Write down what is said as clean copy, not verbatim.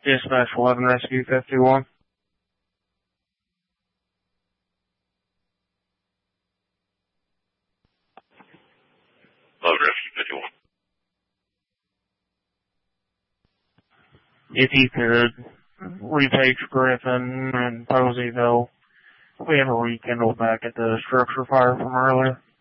Dispatch 11 Rescue 51. Rescue 51. If you could repage Griffin and Poseyville, we have a rekindle back at the structure fire from earlier.